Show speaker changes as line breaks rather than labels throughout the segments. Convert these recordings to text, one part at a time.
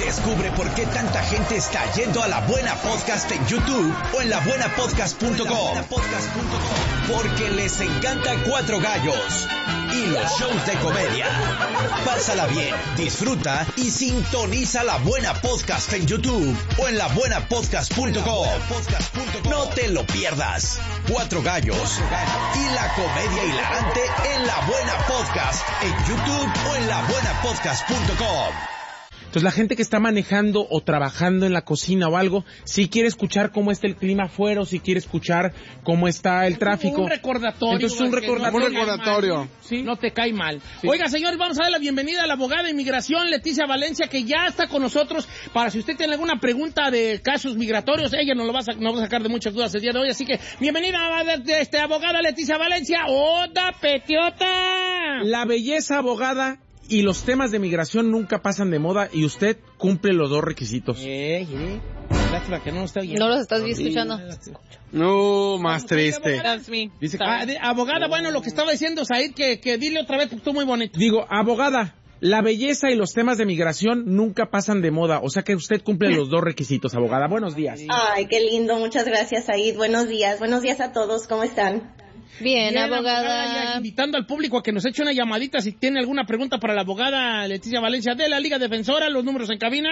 Descubre por qué tanta gente está yendo a La Buena Podcast en YouTube o en labuenapodcast.com. Porque les encanta Cuatro Gallos y los shows de comedia. Pásala bien, disfruta y sintoniza La Buena Podcast en YouTube o en labuenapodcast.com. No te lo pierdas. Cuatro Gallos y la comedia hilarante en La Buena Podcast en YouTube o en labuenapodcast.com.
Entonces la gente que está manejando o trabajando en la cocina o algo, si quiere escuchar cómo está el clima afuera o si quiere escuchar cómo está el tráfico.
Un recordatorio.
Entonces un recordatorio.
¿Sí? No te cae mal. Sí. Oiga, señores, vamos a dar la bienvenida a la abogada de inmigración, Leticia Valencia, que ya está con nosotros para si usted tiene alguna pregunta de casos migratorios. Ella nos va a sacar de muchas dudas el día de hoy. Así que bienvenida, abogada Leticia Valencia. ¡Oda, petiota!
La belleza, abogada, y los temas de migración nunca pasan de moda y usted cumple los dos requisitos.
Lástima que no nos está oyendo.
No los estás escuchando.
No, más triste.
Dice, abogada, bueno, lo que estaba diciendo Said, que dile otra vez porque estuvo muy bonito.
Digo, abogada, la belleza y los temas de migración nunca pasan de moda, o sea que usted cumple los dos requisitos, abogada. Buenos días.
Ay, qué lindo, muchas gracias, Said. Buenos días a todos, ¿cómo están?
Bien, abogada.
Invitando al público a que nos eche una llamadita si tiene alguna pregunta para la abogada Leticia Valencia de la Liga Defensora. Los números en cabina: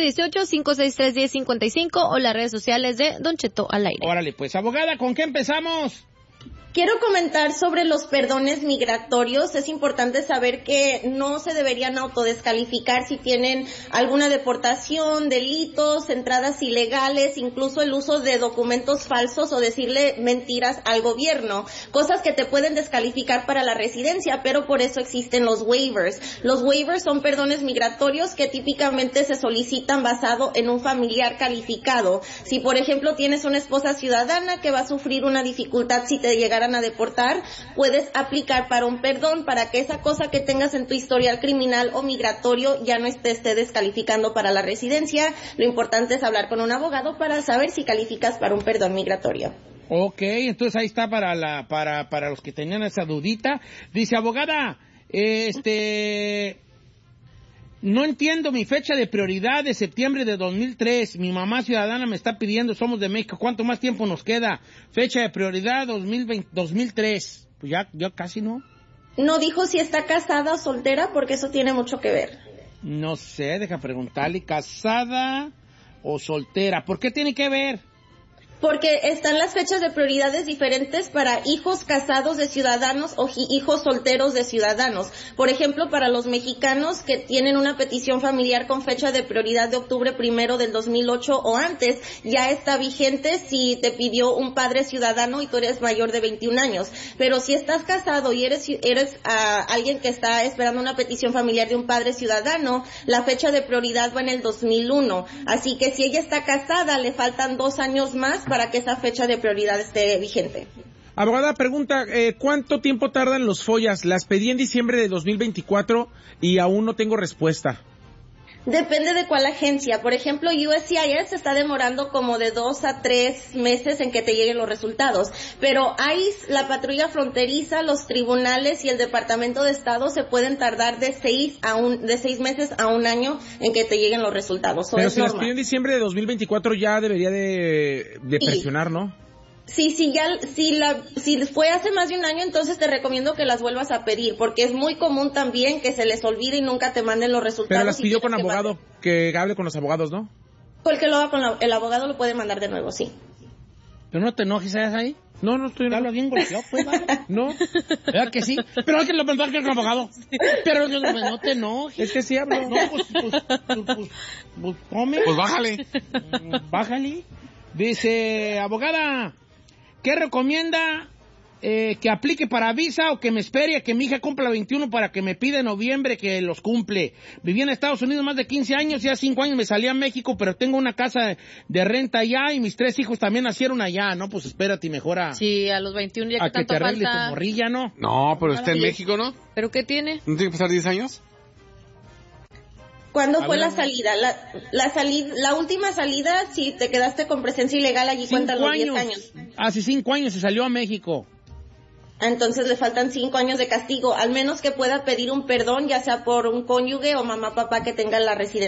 818-563-1055 o las redes sociales de Don Cheto al aire.
Órale, pues, abogada, ¿con qué empezamos?
Quiero comentar sobre los perdones migratorios. Es importante saber que no se deberían autodescalificar si tienen alguna deportación, delitos, entradas ilegales, incluso el uso de documentos falsos o decirle mentiras al gobierno, cosas que te pueden descalificar para la residencia, pero por eso existen los waivers. Los waivers son perdones migratorios que típicamente se solicitan basado en un familiar calificado. Si, por ejemplo, tienes una esposa ciudadana que va a sufrir una dificultad si te llegaran a deportar, puedes aplicar para un perdón para que esa cosa que tengas en tu historial criminal o migratorio ya no esté descalificando para la residencia. Lo importante es hablar con un abogado para saber si calificas para un perdón migratorio.
Ok, entonces ahí está para los que tenían esa dudita. Dice, abogada, no entiendo mi fecha de prioridad de septiembre de 2003. Mi mamá ciudadana me está pidiendo, somos de México, ¿cuánto más tiempo nos queda? Fecha de prioridad 2003. Pues ya casi no.
No dijo si está casada o soltera, porque eso tiene mucho que ver.
No sé, deja preguntarle, ¿casada o soltera? ¿Por qué tiene que ver?
Porque están las fechas de prioridades diferentes para hijos casados de ciudadanos o hijos solteros de ciudadanos. Por ejemplo, para los mexicanos que tienen una petición familiar con fecha de prioridad de octubre 1 del 2008 o antes, ya está vigente si te pidió un padre ciudadano y tú eres mayor de 21 años. Pero si estás casado y eres alguien que está esperando una petición familiar de un padre ciudadano, la fecha de prioridad va en el 2001. Así que si ella está casada, le faltan 2 años más para que esa fecha de prioridad esté vigente.
Abogada, pregunta, ¿cuánto tiempo tardan los FOIAs? Las pedí en diciembre de 2024 y aún no tengo respuesta.
Depende de cuál agencia. Por ejemplo, USCIS está demorando como de 2 a 3 meses en que te lleguen los resultados. Pero ICE, la patrulla fronteriza, los tribunales y el Departamento de Estado se pueden tardar de 6 meses a 1 año en que te lleguen los resultados.
Pero si las pidió en diciembre de 2024 ya debería de presionar, ¿no?
Sí, si fue hace más de 1 año, entonces te recomiendo que las vuelvas a pedir, porque es muy común también que se les olvide y nunca te manden los resultados.
Pero las pidió con abogado, que hable con los abogados, ¿no?
El que lo haga con el abogado lo puede mandar de nuevo, sí.
Pero no te enojes, ¿sabes ahí?
No estoy...
Habla bien golpeado, pues, ¿vale?
No.
¿Verdad que sí? Pero hay que lo mandar con el abogado. Pero no te enojes.
Es que sí hablo.
No, pues come.
Pues bájale.
Bájale. Dice, abogada, ¿qué recomienda que aplique para visa o que me espere a que mi hija cumpla 21 para que me pida en noviembre que los cumple? Viví en Estados Unidos más de 15 años y hace 5 años me salí a México, pero tengo una casa de renta allá y mis 3 hijos también nacieron allá. No, pues espérate, mejora.
Sí, a los 21 ya
a que
tanto
te arregle
falta.
tu morrilla, ¿no?
No, pero está en México, ¿no?
¿Pero qué tiene?
¿No tiene que pasar 10 años?
¿Cuándo fue la salida? La última salida, si te quedaste con presencia ilegal, allí cuentan los 10 años.
Hace 5 años se salió a México.
Entonces le faltan 5 años de castigo, al menos que pueda pedir un perdón, ya sea por un cónyuge o mamá, papá que tenga la residencia